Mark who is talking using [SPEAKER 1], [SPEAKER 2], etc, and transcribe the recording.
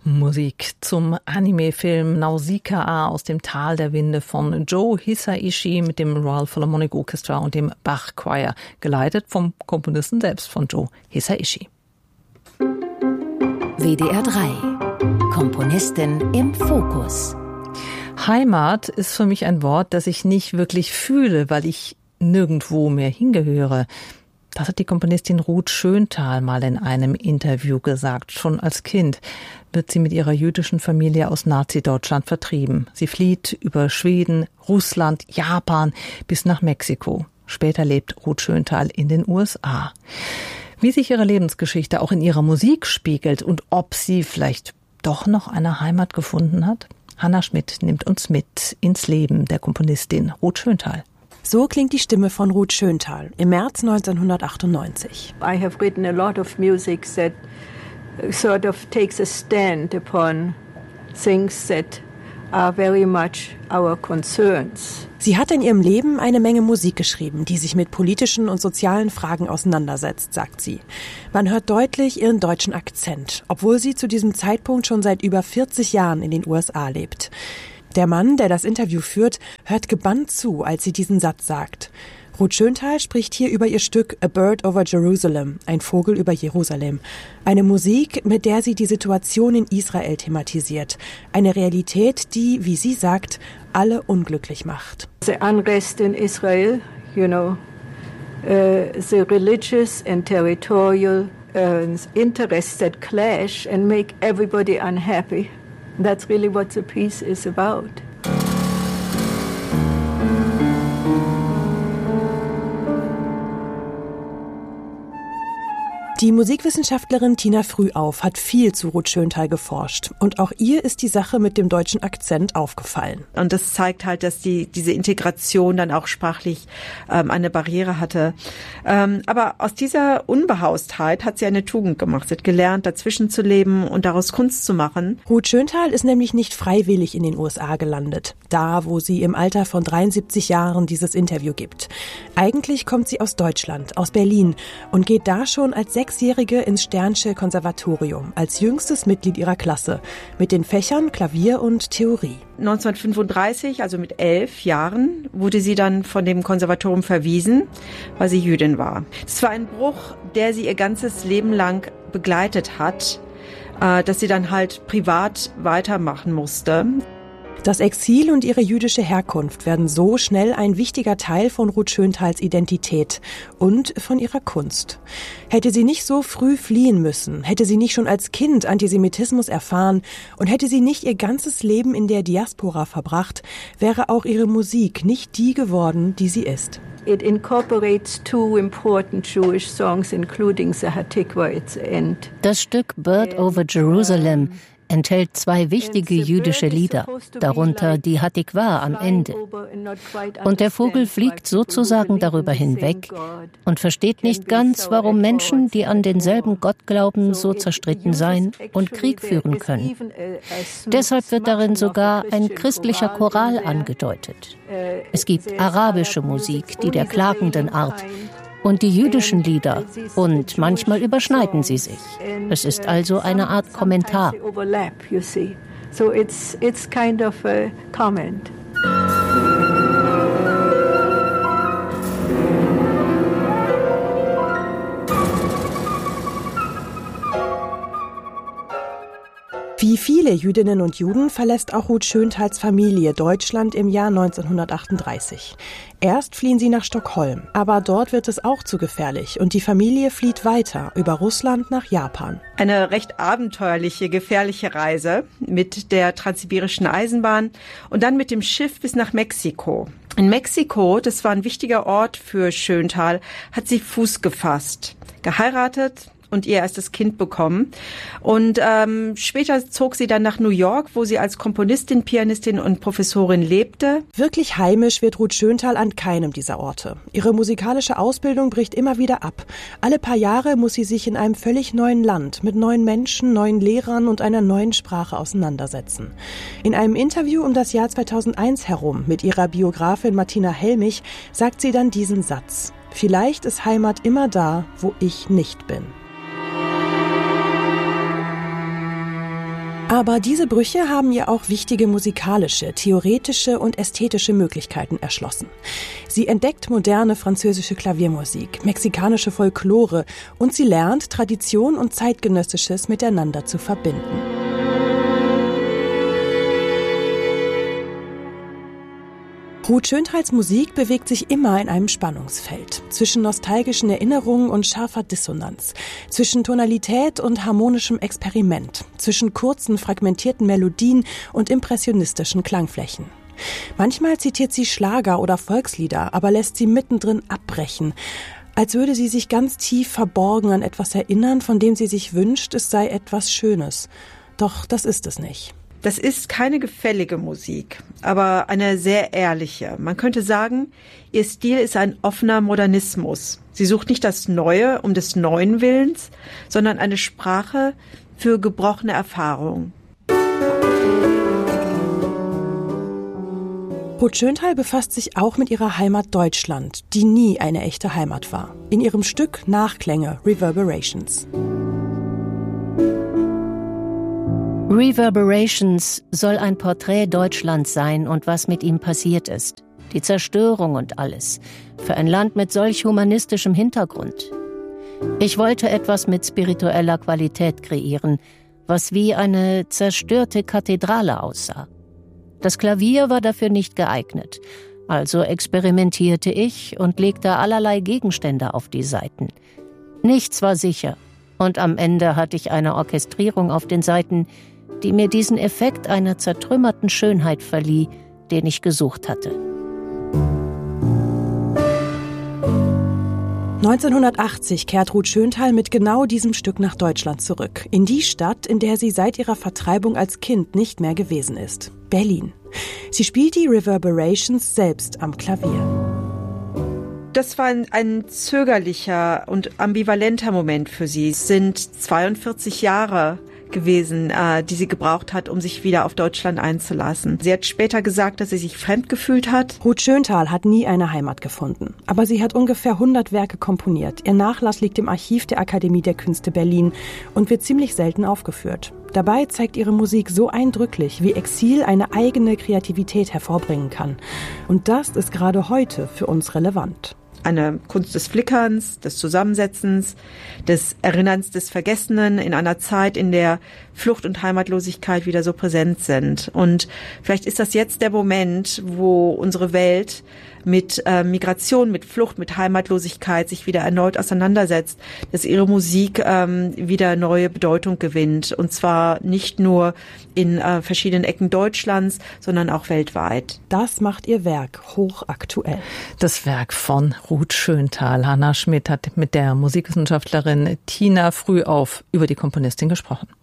[SPEAKER 1] Musik zum Anime-Film Nausicaa aus dem Tal der Winde von Joe Hisaishi mit dem Royal Philharmonic Orchestra und dem Bach Choir, geleitet vom Komponisten selbst, von Joe Hisaishi.
[SPEAKER 2] WDR 3. Komponistin im Fokus.
[SPEAKER 1] Heimat ist für mich ein Wort, das ich nicht wirklich fühle, weil ich nirgendwo mehr hingehöre. Das hat die Komponistin Ruth Schönthal mal in einem Interview gesagt. Schon als Kind wird sie mit ihrer jüdischen Familie aus Nazi-Deutschland vertrieben. Sie flieht über Schweden, Russland, Japan bis nach Mexiko. Später lebt Ruth Schönthal in den USA. Wie sich ihre Lebensgeschichte auch in ihrer Musik spiegelt und ob sie vielleicht doch noch eine Heimat gefunden hat? Hanna Schmidt nimmt uns mit ins Leben der Komponistin Ruth Schönthal.
[SPEAKER 3] So klingt die Stimme von Ruth Schönthal im März 1998.
[SPEAKER 4] I have written a lot of music that sort of takes a stand upon things that are very much our concerns.
[SPEAKER 3] Sie hat in ihrem Leben eine Menge Musik geschrieben, die sich mit politischen und sozialen Fragen auseinandersetzt, sagt sie. Man hört deutlich ihren deutschen Akzent, obwohl sie zu diesem Zeitpunkt schon seit über 40 Jahren in den USA lebt. Der Mann, der das Interview führt, hört gebannt zu, als sie diesen Satz sagt. Ruth Schönthal spricht hier über ihr Stück A Bird Over Jerusalem, ein Vogel über Jerusalem. Eine Musik, mit der sie die Situation in Israel thematisiert. Eine Realität, die, wie sie sagt, alle unglücklich macht.
[SPEAKER 4] The unrest in Israel, the religious and territorial interests that clash and make everybody unhappy. That's really what the piece is about.
[SPEAKER 3] Die Musikwissenschaftlerin Tina Frühauf hat viel zu Ruth Schönthal geforscht. Und auch ihr ist die Sache mit dem deutschen Akzent aufgefallen.
[SPEAKER 5] Und das zeigt halt, dass diese Integration dann auch sprachlich eine Barriere hatte. Aber aus dieser Unbehaustheit hat sie eine Tugend gemacht. Sie hat gelernt, dazwischen zu leben und daraus Kunst zu machen.
[SPEAKER 3] Ruth Schönthal ist nämlich nicht freiwillig in den USA gelandet. Da, wo sie im Alter von 73 Jahren dieses Interview gibt. Eigentlich kommt sie aus Deutschland, aus Berlin und geht da schon als Sechsjährige ins Sternsche Konservatorium, als jüngstes Mitglied ihrer Klasse, mit den Fächern Klavier und Theorie.
[SPEAKER 5] 1935, also mit 11 Jahren, wurde sie dann von dem Konservatorium verwiesen, weil sie Jüdin war. Das war ein Bruch, der sie ihr ganzes Leben lang begleitet hat, dass sie dann halt privat weitermachen musste.
[SPEAKER 3] Das Exil und ihre jüdische Herkunft werden so schnell ein wichtiger Teil von Ruth Schönthals Identität und von ihrer Kunst. Hätte sie nicht so früh fliehen müssen, hätte sie nicht schon als Kind Antisemitismus erfahren und hätte sie nicht ihr ganzes Leben in der Diaspora verbracht, wäre auch ihre Musik nicht die geworden, die sie ist.
[SPEAKER 4] It incorporates two important Jewish songs, including the Hatikva at the end.
[SPEAKER 6] Das Stück Bird Over Jerusalem enthält zwei wichtige jüdische Lieder, darunter die Hatikva am Ende. Und der Vogel fliegt sozusagen darüber hinweg und versteht nicht ganz, warum Menschen, die an denselben Gott glauben, so zerstritten sein und Krieg führen können. Deshalb wird darin sogar ein christlicher Choral angedeutet. Es gibt arabische Musik, die der klagenden Art, und die jüdischen Lieder, und manchmal überschneiden sie sich. Es ist also eine Art Kommentar.
[SPEAKER 4] So it's kind of a comment.
[SPEAKER 3] Wie viele Jüdinnen und Juden verlässt auch Ruth Schönthals Familie Deutschland im Jahr 1938. Erst fliehen sie nach Stockholm, aber dort wird es auch zu gefährlich und die Familie flieht weiter über Russland nach Japan.
[SPEAKER 5] Eine recht abenteuerliche, gefährliche Reise mit der transsibirischen Eisenbahn und dann mit dem Schiff bis nach Mexiko. In Mexiko, das war ein wichtiger Ort für Schönthal, hat sie Fuß gefasst, geheiratet und ihr erstes Kind bekommen. Und später zog sie dann nach New York, wo sie als Komponistin, Pianistin und Professorin lebte.
[SPEAKER 3] Wirklich heimisch wird Ruth Schönthal an keinem dieser Orte. Ihre musikalische Ausbildung bricht immer wieder ab. Alle paar Jahre muss sie sich in einem völlig neuen Land mit neuen Menschen, neuen Lehrern und einer neuen Sprache auseinandersetzen. In einem Interview um das Jahr 2001 herum mit ihrer Biografin Martina Helmich sagt sie dann diesen Satz: Vielleicht ist Heimat immer da, wo ich nicht bin. Aber diese Brüche haben ihr auch wichtige musikalische, theoretische und ästhetische Möglichkeiten erschlossen. Sie entdeckt moderne französische Klaviermusik, mexikanische Folklore und sie lernt, Tradition und Zeitgenössisches miteinander zu verbinden. Ruth Schönthals Musik bewegt sich immer in einem Spannungsfeld. Zwischen nostalgischen Erinnerungen und scharfer Dissonanz. Zwischen Tonalität und harmonischem Experiment. Zwischen kurzen, fragmentierten Melodien und impressionistischen Klangflächen. Manchmal zitiert sie Schlager oder Volkslieder, aber lässt sie mittendrin abbrechen. Als würde sie sich ganz tief verborgen an etwas erinnern, von dem sie sich wünscht, es sei etwas Schönes. Doch das ist es nicht.
[SPEAKER 5] Das ist keine gefällige Musik, aber eine sehr ehrliche. Man könnte sagen, ihr Stil ist ein offener Modernismus. Sie sucht nicht das Neue um des Neuen Willens, sondern eine Sprache für gebrochene Erfahrung.
[SPEAKER 3] Ruth Schönthal befasst sich auch mit ihrer Heimat Deutschland, die nie eine echte Heimat war. In ihrem Stück Nachklänge, Reverberations.
[SPEAKER 6] Reverberations soll ein Porträt Deutschlands sein und was mit ihm passiert ist. Die Zerstörung und alles. Für ein Land mit solch humanistischem Hintergrund. Ich wollte etwas mit spiritueller Qualität kreieren, was wie eine zerstörte Kathedrale aussah. Das Klavier war dafür nicht geeignet. Also experimentierte ich und legte allerlei Gegenstände auf die Saiten. Nichts war sicher. Und am Ende hatte ich eine Orchestrierung auf den Saiten, die mir diesen Effekt einer zertrümmerten Schönheit verlieh, den ich gesucht hatte.
[SPEAKER 3] 1980 kehrt Ruth Schönthal mit genau diesem Stück nach Deutschland zurück. In die Stadt, in der sie seit ihrer Vertreibung als Kind nicht mehr gewesen ist. Berlin. Sie spielt die Reverberations selbst am Klavier.
[SPEAKER 5] Das war ein zögerlicher und ambivalenter Moment für sie. Es sind 42 Jahre gewesen, die sie gebraucht hat, um sich wieder auf Deutschland einzulassen. Sie hat später gesagt, dass sie sich fremd gefühlt hat.
[SPEAKER 3] Ruth Schönthal hat nie eine Heimat gefunden. Aber sie hat ungefähr 100 Werke komponiert. Ihr Nachlass liegt im Archiv der Akademie der Künste Berlin und wird ziemlich selten aufgeführt. Dabei zeigt ihre Musik so eindrücklich, wie Exil eine eigene Kreativität hervorbringen kann. Und das ist gerade heute für uns relevant.
[SPEAKER 5] Eine Kunst des Flickerns, des Zusammensetzens, des Erinnerns des Vergessenen in einer Zeit, in der Flucht und Heimatlosigkeit wieder so präsent sind. Und vielleicht ist das jetzt der Moment, wo unsere Welt mit Migration, mit Flucht, mit Heimatlosigkeit sich wieder erneut auseinandersetzt, dass ihre Musik wieder neue Bedeutung gewinnt. Und zwar nicht nur in verschiedenen Ecken Deutschlands, sondern auch weltweit.
[SPEAKER 3] Das macht ihr Werk hochaktuell.
[SPEAKER 1] Das Werk von Ruth Schönthal. Hanna Schmidt hat mit der Musikwissenschaftlerin Tina Frühauf über die Komponistin gesprochen.